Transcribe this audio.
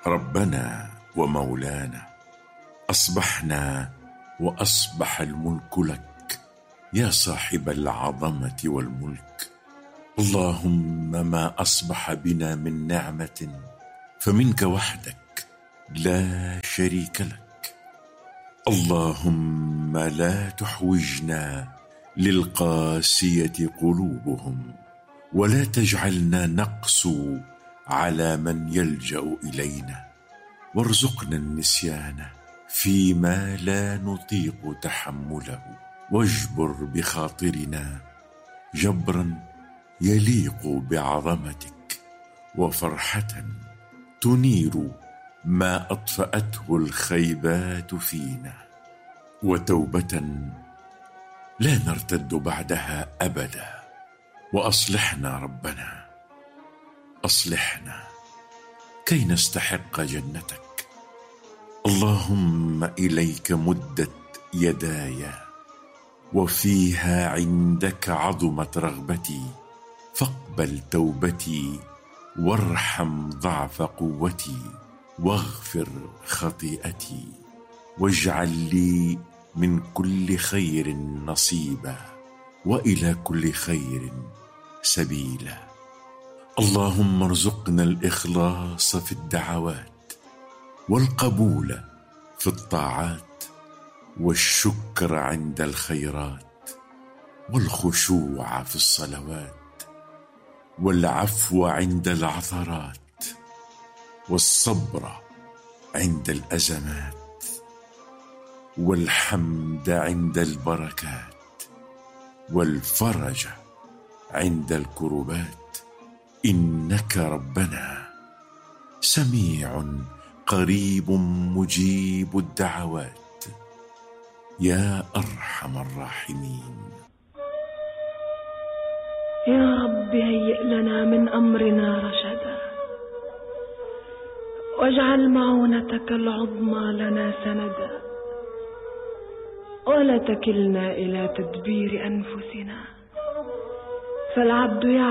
ربنا ومولانا، أصبحنا وأصبح الملك لك يا صاحب العظمة والملك. اللهم ما أصبح بنا من نعمة فمنك وحدك لا شريك لك. اللهم لا تحوجنا للقاسية قلوبهم، ولا تجعلنا نقسو على من يلجأ إلينا، وارزقنا النسيان فيما لا نطيق تحمله، واجبر بخاطرنا جبرا يليق بعظمتك، وفرحة تنير ما أطفأته الخيبات فينا، وتوبة لا نرتد بعدها أبدا. وأصلحنا ربنا، أصلحنا كي نستحق جنتك. اللهم إليك مدت يداي وفيها عندك عظمت رغبتي، فاقبل توبتي وارحم ضعف قوتي، واغفر خطيئتي، واجعل لي من كل خير نصيبا، وإلى كل خير سبيلا. اللهم ارزقنا الإخلاص في الدعوات، والقبول في الطاعات، والشكر عند الخيرات، والخشوع في الصلوات، والعفو عند العثرات، والصبر عند الأزمات، والحمد عند البركات، والفرج عند الكربات. إنك ربنا سميع قريب مجيب الدعوات يا أرحم الراحمين. يا رب هيئ لنا من أمرنا رشدا، واجعل معونتك العظمى لنا سندا، ولا تكلنا إلى تدبير أنفسنا، فالعبد